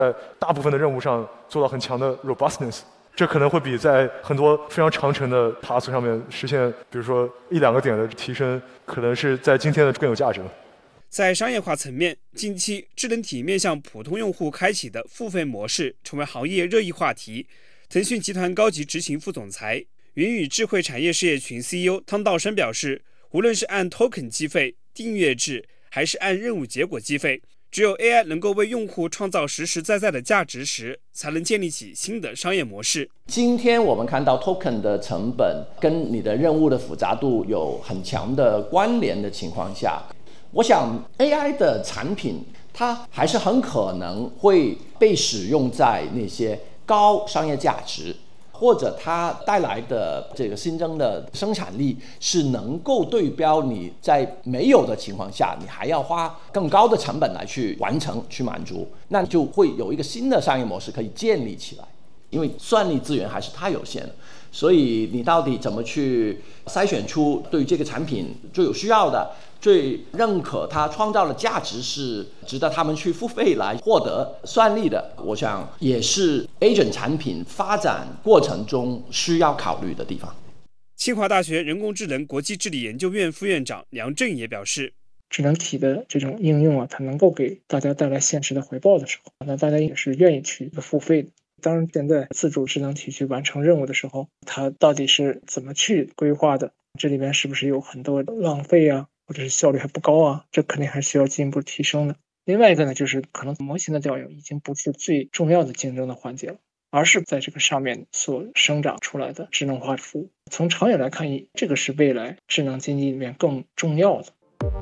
在大部分的任务上做到很强的 robustness。这可能会比在很多非常长程的 task 上面实现，比如说1-2个点的提升，可能是在今天的更有价值了。 在商业化层面，近期智能体面向普通用户开启的付费模式成为行业热议话题。腾讯集团高级执行副总裁、云与智慧产业事业群 CEO 汤道生表示，无论是按 token 计费、订阅制，还是按任务结果计费，只有 AI 能够为用户创造实实在在的价值时，才能建立起新的商业模式。 今天我们看到 token 的成本跟你的任务的复杂度有很强的关联的情况下，我想 AI 的产品它还是很可能会被使用在那些高商业价值，或者它带来的这个新增的生产力是能够对标你在没有的情况下，你还要花更高的成本来去完成、去满足，那就会有一个新的商业模式可以建立起来。因为算力资源还是太有限了，所以你到底怎么去筛选出对于这个产品最有需要的、最认可它创造的价值是值得他们去付费来获得算力的，我想也是 agent 产品发展过程中需要考虑的地方。 清华大学人工智能国际治理研究院副院长梁振也表示， 智能体的这种应用它能够给大家带来现实的回报的时候，那大家也是愿意去付费的。当然，现在自主智能体去完成任务的时候，它到底是怎么去规划的？这里面是不是有很多浪费啊，或者是效率还不高啊？这肯定还需要进一步提升的。另外一个呢，就是可能模型的调用已经不是最重要的竞争的环节了，而是在这个上面所生长出来的智能化服务。从长远来看，这个是未来智能经济里面更重要的。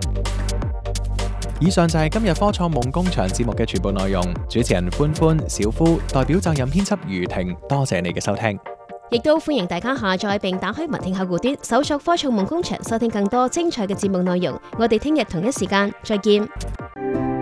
以上就係今日科創夢工場節目嘅全部內容。主持人歡歡、小夫代表責任編輯余婷，多謝你嘅收聽。 亦都歡迎大家下載並打開文聽客戶端，搜索科創夢工場，收聽更多精彩嘅節目內容。我哋聽日同一時間再見。